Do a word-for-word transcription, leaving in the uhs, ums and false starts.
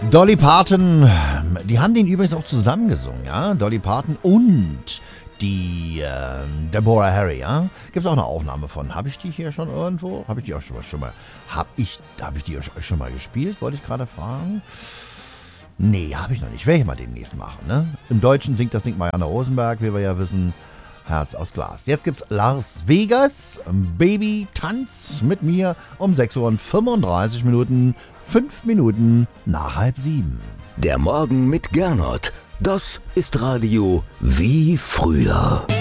Dolly Parton, die haben den übrigens auch zusammengesungen, ja? Dolly Parton und die äh, Deborah Harry, ja? Gibt es auch eine Aufnahme von. Habe ich die hier schon irgendwo? Habe ich die auch schon mal, schon mal habe ich, hab ich die schon mal gespielt? Wollte ich gerade fragen. Nee, habe ich noch nicht. Werde ich mal demnächst machen, ne? Im Deutschen singt das Ding Marianne Rosenberg, wie wir ja wissen. Herz aus Glas. Jetzt gibt's Las Vegas, Baby Tanz mit mir um sechs Uhr und fünfunddreißig Minuten, fünf Minuten nach halb sieben. Der Morgen mit Gernot, das ist Radio wie früher.